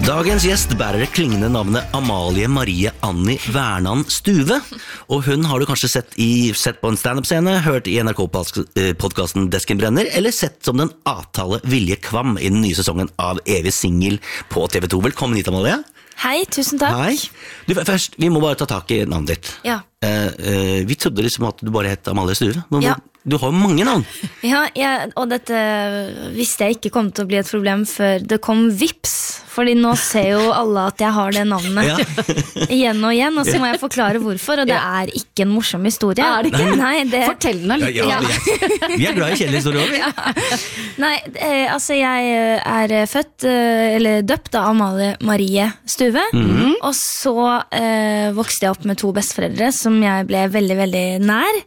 Dagens gjest bærer det klingende navnet Amalie Marie Annie Vernan Stuve, og hun har du kanskje sett på en stand-up-scene, hørt i NRK-podcasten Desken Brenner, eller sett som den avtale Vilje Kvam i den nye sesongen av Evig Singel på TV 2. Velkommen hit, Amalie. Hei, tusen takk. Hei. Du, først, vi må bare ta tak i navnet ditt. Ja. Vi trodde liksom at du bare het Amalie Stuve, men Ja. du har jo mange navn. Ja, og dette visste jeg ikke kom til å bli et problem før det kom Vips, fordi nå ser jo alle at jeg har det navnet Ja. igjen og igjen, og så må jeg forklare hvorfor, og det er ikke en morsom historie. Er det ikke? Nei, Fortell den litt. Ja, vi er glad i kjellerhistorier, vi. Nei, altså jeg er født, eller døpt av Amalie Marie Stuve, og så vokste jeg opp med to besteforeldre som jeg ble veldig, veldig nær,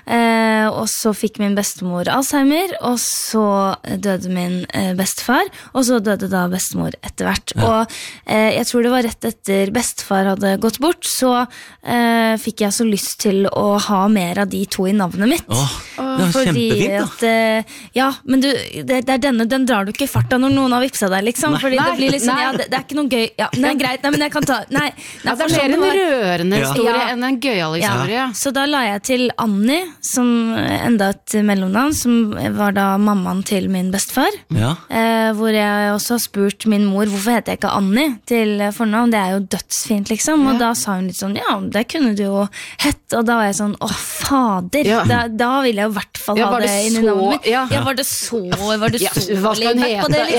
og så fikk min bestemor Alzheimer, og så døde min bestefar, og så døde da bestemor etter hvert. Og jeg tror det var rett etter bestefar hadde gått bort, så fikk jeg så lyst til å ha mer av de to i navnet mitt. Det er kjempefint, da. Ja, men det er den drar du ikke i farta når noen har vipset deg, liksom. Fordi det blir liksom, ja, det er ikke noe gøy. Ja, det er greit, nei, men jeg kan ta, nei. Ja, det er mer en rørende historie enn en gøyal historie. Ja, så da la jeg til Annie, som enda et mellomnavn, som var da mammaen til min bestefar. Ja. Hvor jeg også har spurt min mor, hvorfor heter jeg ikke Annie til fornavn? Det er jo dødsfint, liksom. Og da sa hun litt sånn, ja, det kunne du jo hett. Og da var jeg sånn, fader, da vil jeg jo i hvert fall ha det inn i navnet mitt. Ja, var det så hva skal hun hete? Det,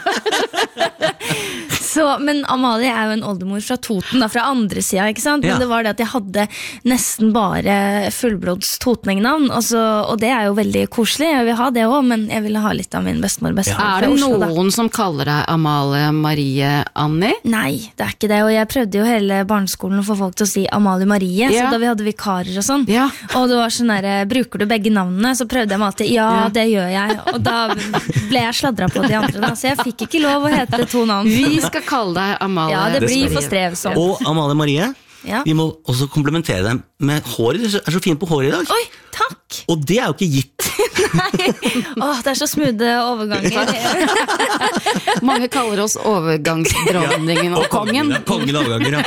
liksom? Så, men Amalie er jo en oldemor fra Toten, da, fra andre siden, ikke sant? Men det var det at jeg hadde nesten bare fullblods totningnavn, og det er jo veldig koselig, jeg vil ha det også, men jeg ville ha litt av min bestemor Er det Oslo, noen som kaller deg Amalie Marie Annie? Nei, det er ikke det, og jeg prøvde jo hele barneskolen å få folk til å si Amalie Marie, så da vi hadde vikarer og sånn, og det var sånn der, bruker du begge navnene? Så prøvde jeg meg alltid, det gjør jeg, og da ble jeg sladret på de andre, da, så jeg fikk ikke lov å hete to navn. Vi skal kalle deg Amalie. Ja, det blir for strevsomt. Og Amalie Marie, vi må også komplementere dem med håret. Du er så fin på håret i dag. Oi, takk! Og det er jo ikke gitt. Nei, det er så smoothe overganger. Mange kaller oss overgangsdronningen og kongen. Kongen overganger,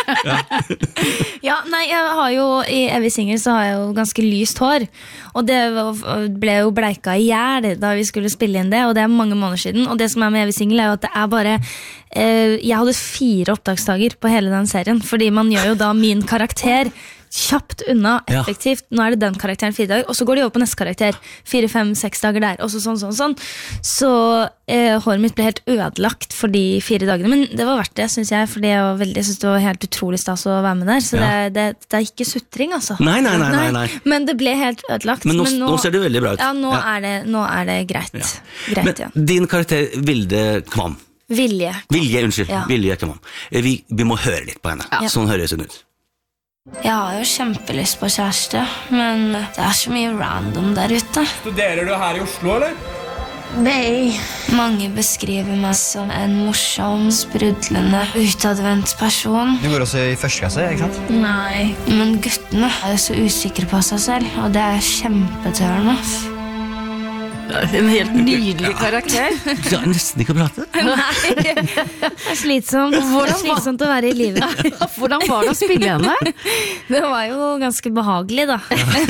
Ja, nei, jeg har jo i Evig Singel så har jeg jo ganske lyst hår, og det ble jo bleika i hjel da vi skulle spille inn det, og det er mange måneder siden, og det som er med Evig Singel er jo at det er bare jeg hadde 4 opptaksdager på hele den serien, fordi man gjør jo da min karakter kjapt unna, effektivt. Nå er det den karakteren 4 dager, og så går de over på neste karakter 4, 5, 6 dager der, og så sånn. Så håret mitt ble helt ødelagt for de 4 dagene, men det var verdt det, synes jeg, fordi jeg synes det var helt utrolig stas å være med der, så det er ikke suttring, altså. Nei. Men det ble helt ødelagt. Men nå ser det veldig bra ut. Ja, nå er det greit. Greit, men din karakter Vilde Kvam. Vilje, unnskyld. Vilje Kvam. Vi må høre litt på henne. Sånn høres hun ut. Jeg har jo kjempelyst på kjæreste, men det er så mye random der ute. Studerer du her i Oslo, eller? Nei. Mange beskriver meg som en morsom, sprudlende, utadvendt person. Du går også i første klasse, ikke sant? Nei, men guttene er jo så usikre på seg selv, og det er kjempetørende. En helt nydelig karakter. Du har nesten ikke å prate. Nei, det er slitsomt. Det er slitsomt å være i livet. Hvordan var det å spille henne? Det var jo ganske behagelig, da.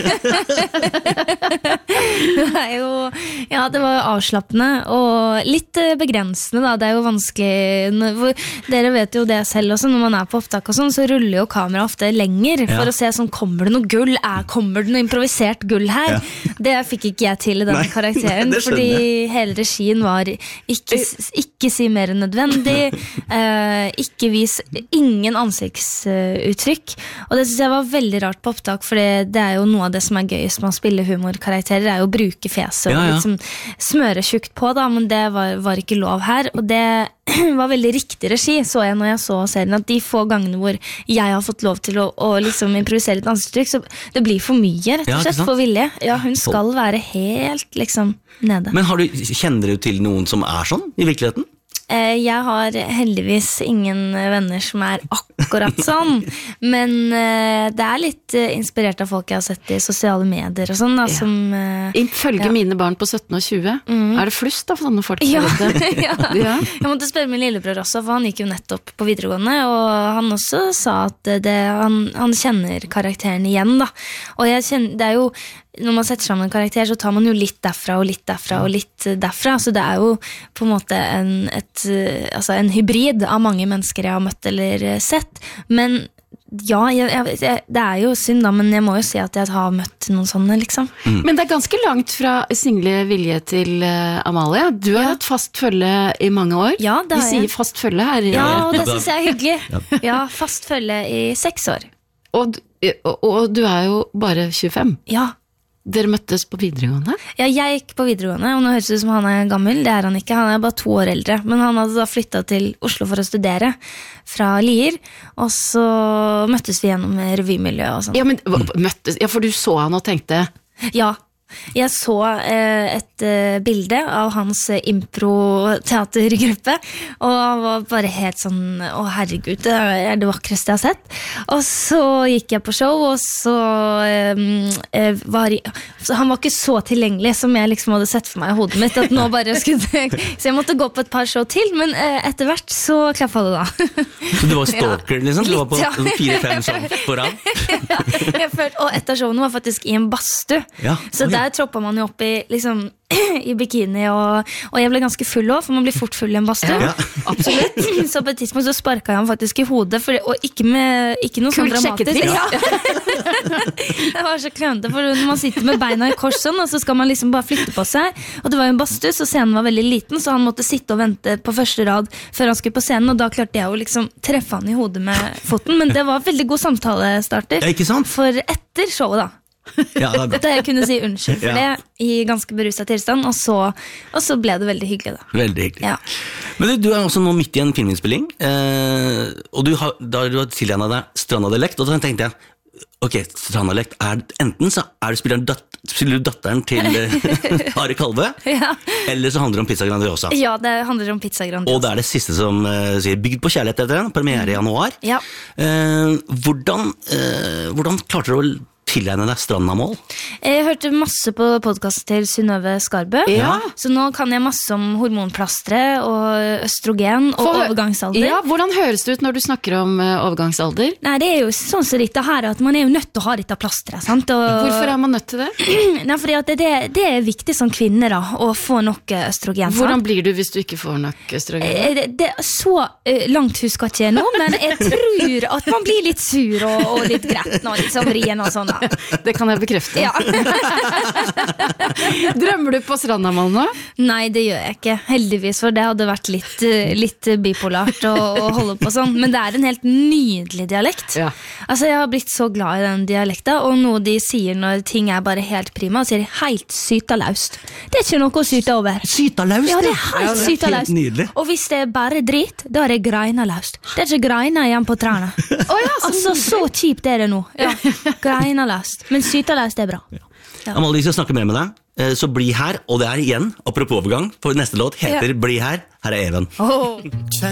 Det var jo avslappende og litt begrensende, da. Det er jo vanskelig. Dere vet jo det selv også, når man er på opptak og sånn, så ruller jo kamera ofte lenger for å se sånn, kommer det noe gull? Kommer det noe improvisert gull her? Det fikk ikke jeg til i denne karakteren. Fordi hele regien var ikke si mer enn nødvendig, ikke vis ingen ansiktsuttrykk, og det synes jeg var veldig rart på opptak, for det er jo noe av det som er gøyest med å spille humorkarakterer, er jo å bruke fjeset og liksom smøre tjukt på, da, men det var ikke lov her, og det var veldig riktig regi, så jeg når jeg så serien, at de få gangene hvor jeg har fått lov til å liksom improvisere et ansiktsuttrykk, så det blir for mye, rett og slett, for Vilje. Ja, hun skal være helt liksom nede. Men kjenner du til noen som er sånn i virkeligheten? Jeg har heldigvis ingen venner som akkurat sånn, men det litt inspirert av folk jeg har sett i sosiale medier og sånn da, som... Ifølge mine barn på 17 og 20, det flust av sånne folk? Ja. Jeg måtte spørre min lillebror også, for han gikk jo nettopp på videregående, og han også sa at han kjenner karakteren igjen da, og det jo når man setter sammen en karakter, så tar man jo litt derfra og litt derfra og litt derfra, så det jo på en måte en hybrid av mange mennesker jeg har møtt eller sett, men ja, det jo synd da, men jeg må jo si at jeg har møtt noen sånne liksom. Men det ganske langt fra Single Vilje til Amalie. Du har hatt fast følge i mange år. Ja, det har jeg. Vi sier fast følge her. Ja, og det synes jeg hyggelig. Ja, fast følge i 6 år. Og du jo bare 25. Ja. Dere møttes på videregående? Ja, jeg gikk på videregående, og nå høres det ut som han gammel, det han ikke, han bare 2 år eldre, men han hadde da flyttet til Oslo for å studere fra Lier, og så møttes vi gjennom revymiljøet og sånn. Ja, men for du så han og tenkte... Ja, jeg så et bilde av hans impro-teatergruppe, og han var bare helt sånn, herregud, det det vakreste jeg har sett. Og så gikk jeg på show, og så han var ikke så tilgjengelig som jeg liksom hadde sett for meg i hodet mitt, at nå bare skulle så jeg måtte gå på et par show til, men etter hvert så klappet det da. Så du var stalker liksom? Du var på 4-5 show på rad? Ja, jeg følte, og et av showene var faktisk i en badstue, så der troppet man jo opp i liksom i bikini, og jeg ble ganske full også, for man blir fort full i en badstue. Ja. Absolutt. Så på et tidspunkt så sparket jeg han faktisk i hodet, og ikke noe sånn dramatisk. Ja. Det var så klønete, for når man sitter med beina i kors sånn, og så skal man liksom bare flytte på seg, og det var jo en badstue, så scenen var veldig liten, så han måtte sitte og vente på første rad før han skulle på scenen, og da klarte jeg jo liksom treffe han i hodet med foten, men det var veldig god samtalestarter. Ja, ikke sant? For etter showet da, Ja, da jeg kunne si unnskyld for det i ganske beruset tilstand, og så ble det veldig hyggelig da. Veldig hyggelig. Ja. Men du også nå midt i en filminnspilling, og da har du tilgjengelig deg Stranda-dialekt, og da tenkte jeg, ok, Stranda-dialekt enten så spiller du datteren til Are Kalve, eller så handler det om Pizza Grandiosa. Ja, det handler om Pizza Grandiosa. Og det det siste som sier bygd på kjærlighet etter den, premiere i januar. Ja. Hvordan klarte du å tilegne deg Strandamål? Jeg hørte masse på podcasten til Synnøve Skarbø, så nå kan jeg masse om hormonplastre og østrogen og overgangsalder. Ja, hvordan høres det ut når du snakker om overgangsalder? Nei, det jo sånn som dette her, at man jo nødt til å ha dette plastret, sant? Hvorfor man nødt til det? Nei, fordi at det viktig som kvinne da, å få nok østrogen. Hvordan blir du hvis du ikke får nok østrogen? Det så langt husker ikke jeg nå, men jeg tror at man blir litt sur og litt gretten og litt sånn vrien og sånn. Det kan jeg bekrefte. Ja. Drømmer du på Strandamål nå? Nei, det gjør jeg ikke, heldigvis, for det hadde vært litt bipolart å holde på sånn, men det en helt nydelig dialekt. Ja. Altså, jeg har blitt så glad i den dialekta, og noe de sier når ting bare helt prima, sier de helt sytalaust. Det ikke noe å syte over. Sytalaust? Ja, det helt sytalaust. Nydelig. Og hvis det bare drit, da det greinalaust. Det ikke greina igjen på trærne. Altså, så kjipt det nå. Ja, greinalaust. Men sytalaust bra. Ja. Amalie, vi skal snakke mer med deg, så bli her, og det igjen, apropos overgang, for neste låt heter Bli her, her Even.